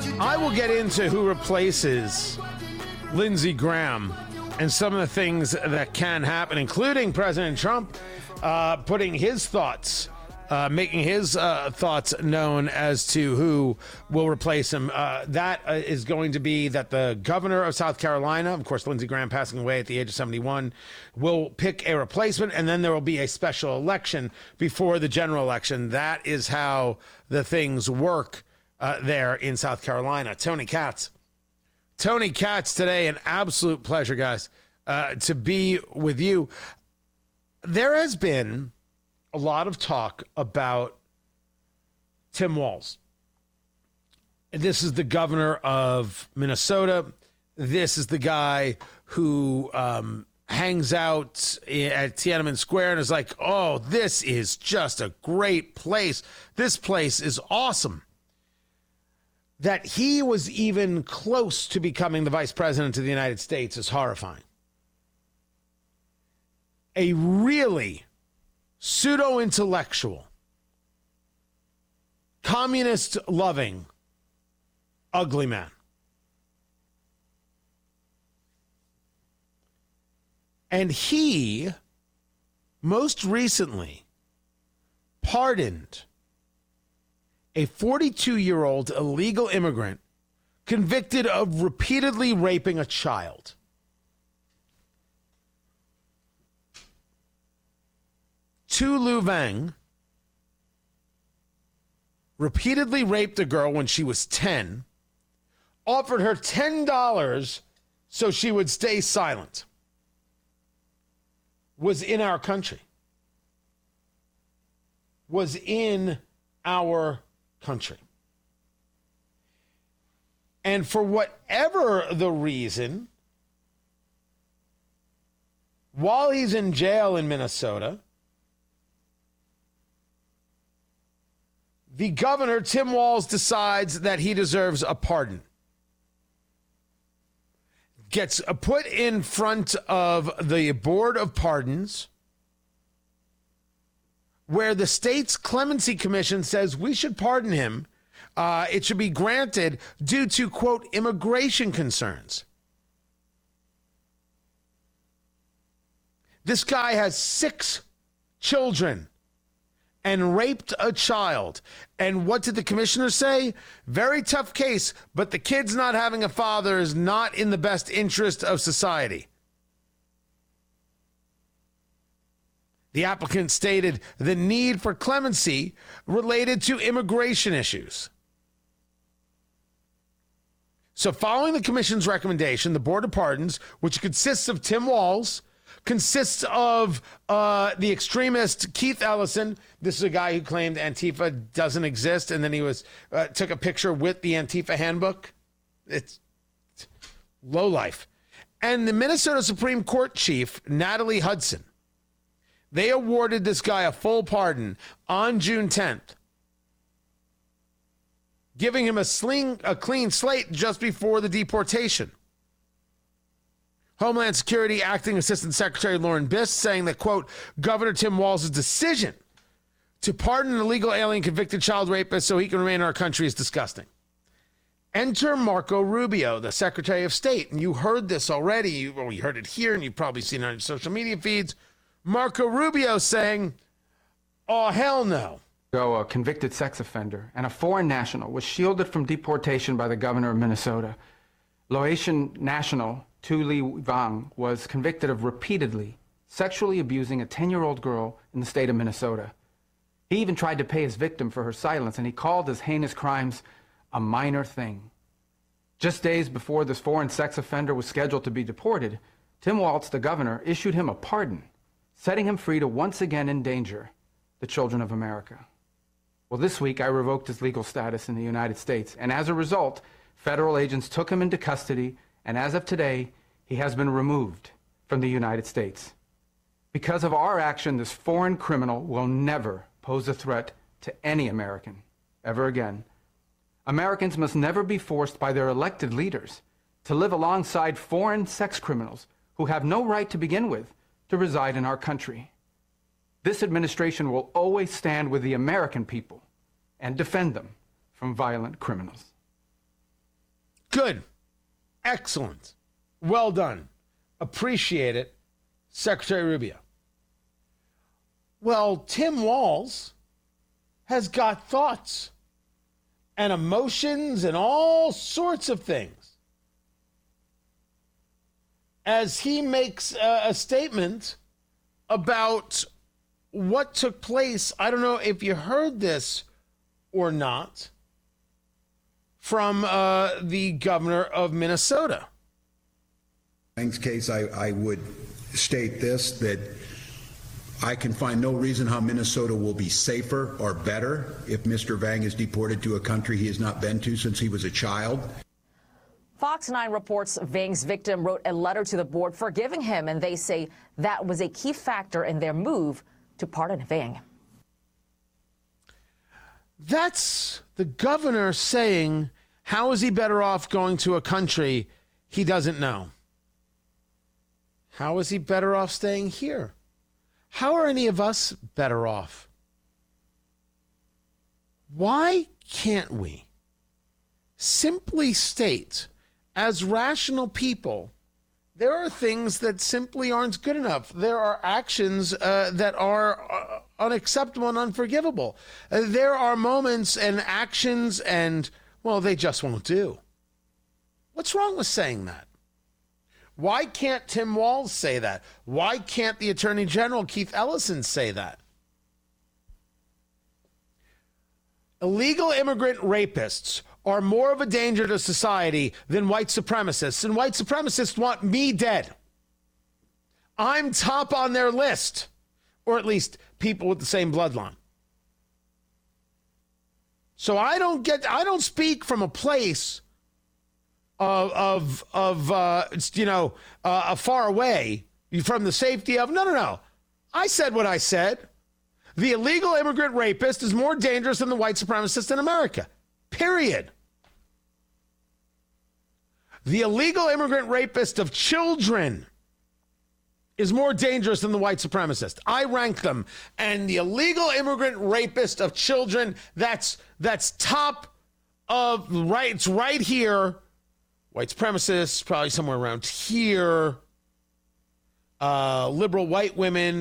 I will get into who replaces Lindsey Graham and some of the things that can happen, including President Trump putting his thoughts, making his thoughts known as to who will replace him. That is going to be that the governor of South Carolina, of course, Lindsey Graham passing away at the age of 71, will pick a replacement, and then there will be a special election before the general election. That is how the things work there in South Carolina. Tony Katz today, an absolute pleasure, guys, to be with you. There has been a lot of talk about Tim Walz. This is the governor of Minnesota. This is the guy who hangs out at Tiananmen Square and is like, oh, this is just a great place. This place is awesome. That he was even close to becoming the vice president of the United States is horrifying. A really pseudo-intellectual, communist-loving, ugly man. And he, most recently, pardoned a 42-year-old illegal immigrant convicted of repeatedly raping a child. Tu Lu Vang repeatedly raped a girl when she was 10, offered her $10 so she would stay silent, was in our country. Was in our country. And for whatever the reason, while he's in jail in Minnesota, the governor, Tim Walz, decides that he deserves a pardon. Gets put in front of the Board of Pardons, where the state's clemency commission says we should pardon him. It should be granted due to, quote, immigration concerns. This guy has 6 children and raped a child. And what did the commissioner say? Very tough case, but the kid's not having a father is not in the best interest of society. The applicant stated the need for clemency related to immigration issues. So following the commission's recommendation, the Board of Pardons, which consists of Tim Walz, consists of the extremist Keith Ellison. This is a guy who claimed Antifa doesn't exist, and then he took a picture with the Antifa handbook. It's low life. And the Minnesota Supreme Court chief, Natalie Hudson. They awarded this guy a full pardon on June 10th, giving him a clean slate just before the deportation. Homeland Security Acting Assistant Secretary Lauren Biss saying that, quote, Governor Tim Walz's decision to pardon an illegal alien convicted child rapist so he can remain in our country is disgusting. Enter Marco Rubio, the Secretary of State. And you heard this already. You heard it here, and you've probably seen it on your social media feeds. Marco Rubio saying, oh, hell no. A convicted sex offender and a foreign national was shielded from deportation by the governor of Minnesota. Laotian national Tu Lu Vang was convicted of repeatedly sexually abusing a 10-year-old girl in the state of Minnesota. He even tried to pay his victim for her silence, and he called his heinous crimes a minor thing. Just days before this foreign sex offender was scheduled to be deported, Tim Walz, the governor, issued him a pardon, setting him free to once again endanger the children of America. Well, this week I revoked his legal status in the United States, and as a result, federal agents took him into custody, and as of today, he has been removed from the United States. Because of our action, this foreign criminal will never pose a threat to any American ever again. Americans must never be forced by their elected leaders to live alongside foreign sex criminals who have no right to begin with to reside in our country. This administration will always stand with the American people and defend them from violent criminals. Good. Excellent. Well done. Appreciate it, Secretary Rubio. Well, Tim Walz has got thoughts and emotions and all sorts of things as he makes a statement about what took place. I don't know if you heard this or not from the governor of Minnesota. In Vang's case, I would state this, that I can find no reason how Minnesota will be safer or better if Mr. Vang is deported to a country he has not been to since he was a child. Fox 9 reports Vang's victim wrote a letter to the board forgiving him, and they say that was a key factor in their move to pardon Vang. That's the governor saying, how is he better off going to a country he doesn't know? How is he better off staying here? How are any of us better off? Why can't we simply state, as rational people, there are things that simply aren't good enough. There are actions that are unacceptable and unforgivable. There are moments and actions and, well, they just won't do. What's wrong with saying that? Why can't Tim Walz say that? Why can't the Attorney General, Keith Ellison, say that? Illegal immigrant rapists are more of a danger to society than white supremacists, and white supremacists want me dead. I'm top on their list, or at least people with the same bloodline. So I don't speak from a place of far away from the safety of, no. I said what I said. The illegal immigrant rapist is more dangerous than the white supremacist in America. Period. The illegal immigrant rapist of children is more dangerous than the white supremacist. I rank them. And the illegal immigrant rapist of children, that's top of right. It's right here. White supremacists, probably somewhere around here. Liberal white women,